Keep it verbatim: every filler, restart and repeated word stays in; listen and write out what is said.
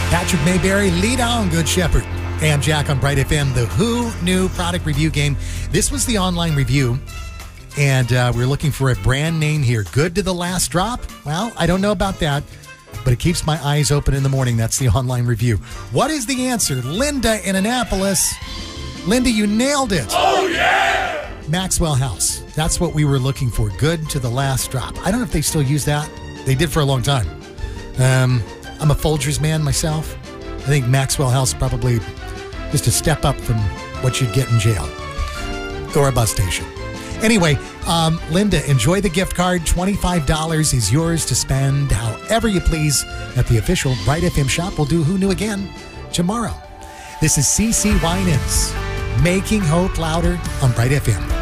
Patrick Mayberry, lead on, Good Shepherd. Hey, I'm Jack on Bright F M, the Who Knew product review game. This was the online review, and uh, we're looking for a brand name here. Good to the last drop? Well, I don't know about that, but it keeps my eyes open in the morning. That's the online review. What is the answer? Linda in Annapolis. Linda, you nailed it. Oh, yeah! Maxwell House. That's what we were looking for. Good to the last drop. I don't know if they still use that. They did for a long time. Um, I'm a Folgers man myself. I think Maxwell House probably just a step up from what you'd get in jail or a bus station. Anyway, um, Linda, enjoy the gift card. twenty-five dollars is yours to spend however you please at the official Bright F M shop. We'll do Who Knew again tomorrow. This is CeCe Winans, Making Hope Louder on Bright F M.